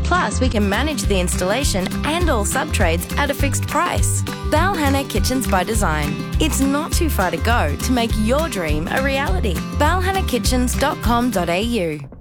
Plus, we can manage the installation and all sub-trades at a fixed price. Balhanna Kitchens by Design. It's not too far to go to make your dream a reality. balhannakitchens.com.au